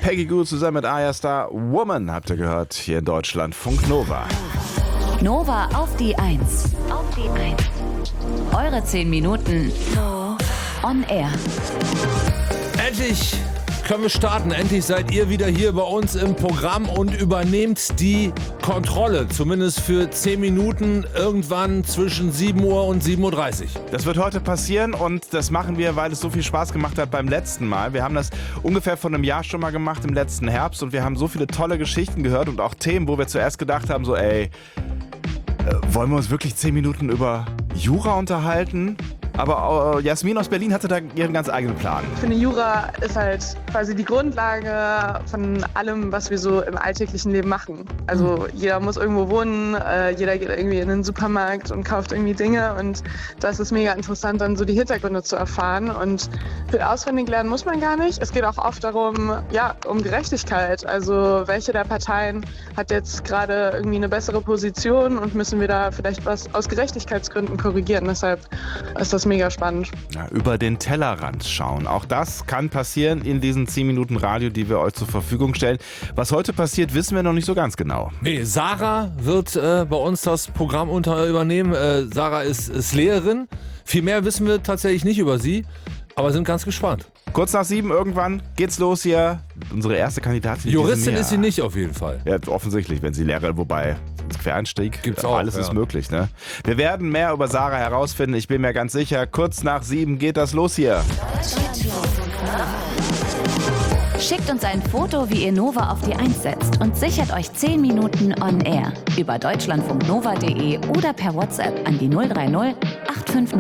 Peggy Gou zusammen mit Arya Star. Woman habt ihr gehört hier in Deutschland. Funk Nova. Nova auf die 1. Auf die 1. Eure 10 Minuten on air. Endlich können wir starten. Endlich seid ihr wieder hier bei uns im Programm und übernehmt die Kontrolle. Zumindest für 10 Minuten irgendwann zwischen 7 Uhr und 7.30 Uhr. Das wird heute passieren und das machen wir, weil es so viel Spaß gemacht hat beim letzten Mal. Wir haben das ungefähr vor einem Jahr schon mal gemacht, im letzten Herbst. Und wir haben so viele tolle Geschichten gehört und auch Themen, wo wir zuerst gedacht haben, so wollen wir uns wirklich 10 Minuten über Jura unterhalten? Aber Jasmin aus Berlin hatte da ihren ganz eigenen Plan. Ich finde, Jura ist halt quasi die Grundlage von allem, was wir so im alltäglichen Leben machen. Also jeder muss irgendwo wohnen, jeder geht irgendwie in den Supermarkt und kauft irgendwie Dinge. Und das ist mega interessant, dann so die Hintergründe zu erfahren. Und viel auswendig lernen muss man gar nicht. Es geht auch oft darum, um Gerechtigkeit. Also welche der Parteien hat jetzt gerade irgendwie eine bessere Position und müssen wir da vielleicht was aus Gerechtigkeitsgründen korrigieren. Deshalb ist das mega spannend. Ja, über den Tellerrand schauen. Auch das kann passieren in diesen 10 Minuten Radio, die wir euch zur Verfügung stellen. Was heute passiert, wissen wir noch nicht so ganz genau. Nee, Sarah wird bei uns das Programm übernehmen. Sarah ist Lehrerin. Viel mehr wissen wir tatsächlich nicht über sie, aber sind ganz gespannt. Kurz nach 7 irgendwann geht's los hier. Unsere erste Kandidatin. Juristin ist sie nicht auf jeden Fall. Ja, offensichtlich, wenn sie Lehrerin, wobei Quereinstieg, gibt's auch, alles ist möglich. Ne? Wir werden mehr über Sarah herausfinden, ich bin mir ganz sicher. Kurz nach 7 geht das los hier. Schickt uns ein Foto, wie ihr Nova auf die 1 setzt und sichert euch 10 Minuten on air über deutschlandfunknova.de oder per WhatsApp an die 030 850